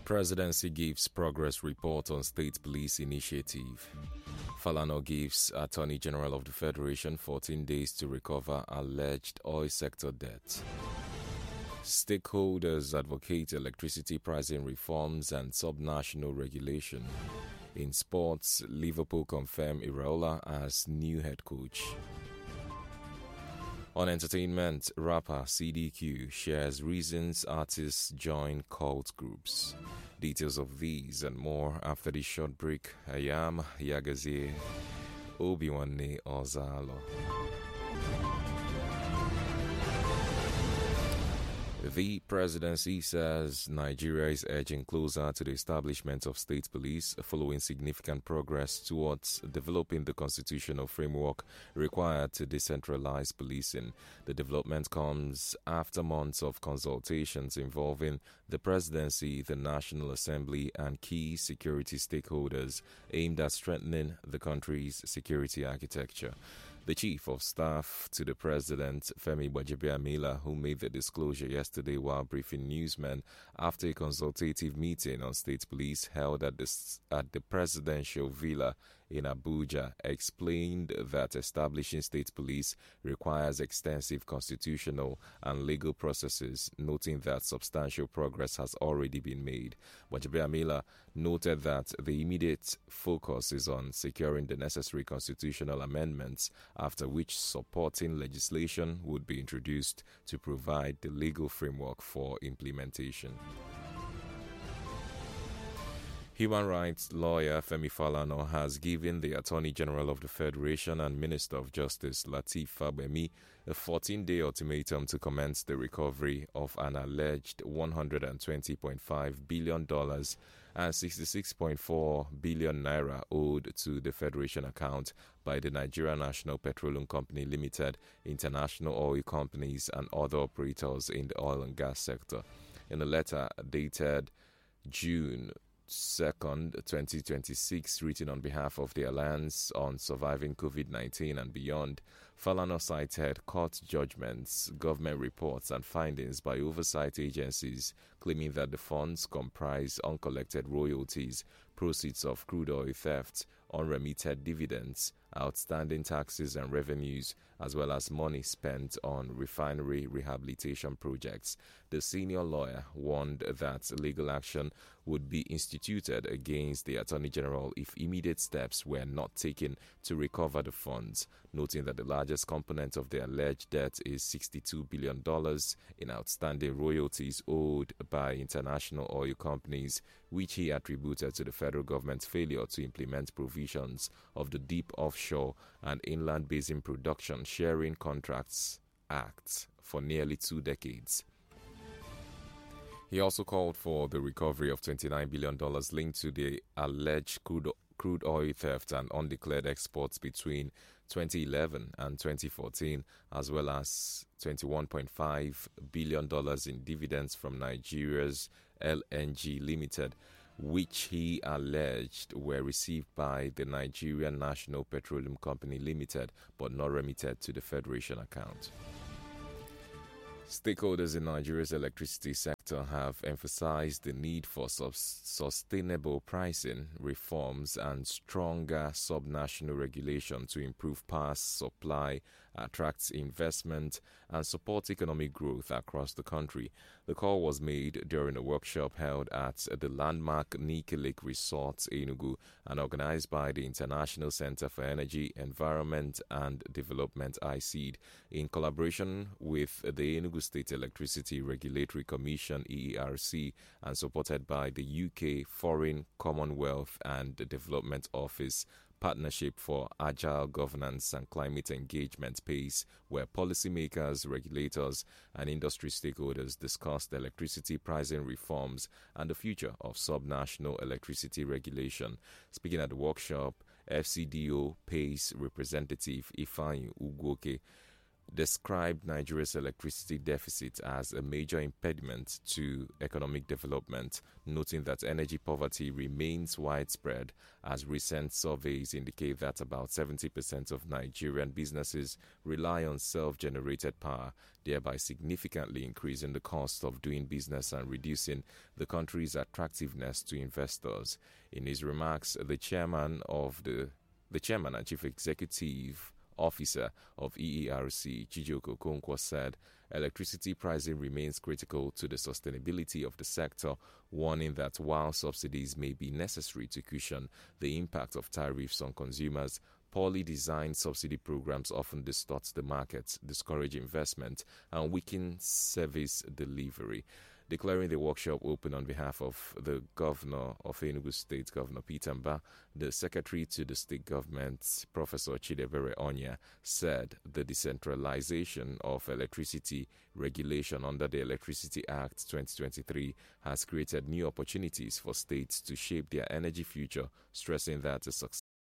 Presidency gives progress report on state police initiative. Falana gives Attorney General of the Federation 14 days to recover alleged oil sector debt. Stakeholders advocate electricity pricing reforms and subnational regulation. In sports, Liverpool confirm Iraola as new head coach. On entertainment, rapper CDQ shares reasons artists join cult groups. Details of these and more after this short break. I am Yagazie Obiwanne Ozalo. The presidency says Nigeria is edging closer to the establishment of state police following significant progress towards developing the constitutional framework required to decentralize policing. The development comes after months of consultations involving the presidency, the National Assembly, and key security stakeholders aimed at strengthening the country's security architecture. The Chief of Staff to the President, Femi Gbajabiamila, who made the disclosure yesterday while briefing newsmen after a consultative meeting on state police held at the presidential villa in Abuja, explained that establishing state police requires extensive constitutional and legal processes, noting that substantial progress has already been made. Gbajabiamila noted that the immediate focus is on securing the necessary constitutional amendments, after which supporting legislation would be introduced to provide the legal framework for implementation. Human rights lawyer Femi Falana has given the Attorney General of the Federation and Minister of Justice Lateef Fagbemi a 14-day ultimatum to commence the recovery of an alleged $120.5 billion and 66.4 billion naira owed to the Federation account by the Nigeria National Petroleum Company Limited, international oil companies, and other operators in the oil and gas sector. In a letter dated June 2nd, 2026, written on behalf of the Alliance on Surviving COVID-19 and Beyond, Falana cited court judgments, government reports, and findings by oversight agencies claiming that the funds comprise uncollected royalties, proceeds of crude oil theft, unremitted dividends, outstanding taxes and revenues, as well as money spent on refinery rehabilitation projects. The senior lawyer warned that legal action would be instituted against the Attorney General if immediate steps were not taken to recover the funds, noting that the largest component of the alleged debt is $62 billion in outstanding royalties owed by international oil companies, which he attributed to the federal government's failure to implement provisions of the Deep Offshore and Inland Basin Production Sharing Contracts Act for nearly 2 decades. He also called for the recovery of $29 billion linked to the alleged crude oil theft and undeclared exports between 2011 and 2014, as well as $21.5 billion in dividends from Nigeria's LNG Limited, which he alleged were received by the Nigerian National Petroleum Company Limited but not remitted to the Federation account. Stakeholders in Nigeria's electricity sector have emphasized the need for sustainable pricing reforms and stronger subnational regulation to improve power supply, attract investment, and support economic growth across the country. The call was made during a workshop held at the landmark Nike Lake Resort, Enugu, and organized by the International Center for Energy, Environment and Development, ICED, in collaboration with the Enugu State Electricity Regulatory Commission, EERC, and supported by the UK Foreign, Commonwealth and Development Office. Partnership for Agile Governance and Climate Engagement PACE, where policymakers, regulators, and industry stakeholders discussed electricity pricing reforms and the future of subnational electricity regulation. Speaking at the workshop, FCDO PACE representative Ifeanyi Ugwoke described Nigeria's electricity deficit as a major impediment to economic development, noting that energy poverty remains widespread as recent surveys indicate that about 70% of Nigerian businesses rely on self-generated power, thereby significantly increasing the cost of doing business and reducing the country's attractiveness to investors. In his remarks, the chairman and chief executive officer of EERC, Chijioke Okonkwo, said electricity pricing remains critical to the sustainability of the sector, warning that while subsidies may be necessary to cushion the impact of tariffs on consumers, poorly designed subsidy programs often distort the market, discourage investment, and weaken service delivery. Declaring the workshop open on behalf of the Governor of Enugu State, Governor Peter Mbah, the Secretary to the State Government, Professor Chidebere Onya, said the decentralization of electricity regulation under the Electricity Act 2023 has created new opportunities for states to shape their energy future, stressing that a success